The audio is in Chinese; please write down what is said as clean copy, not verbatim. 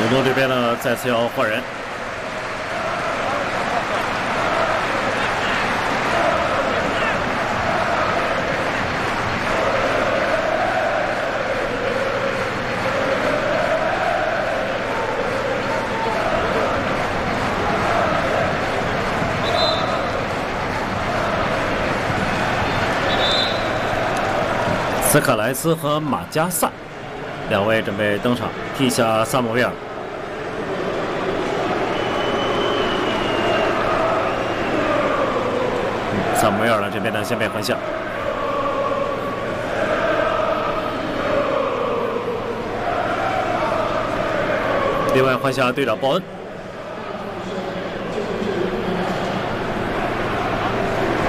东这边呢再次要换人。 斯卡莱斯和马加萨两位准备登场替下萨姆维尔。萨姆维尔呢这边呢先被换下。另外换下队长鲍恩。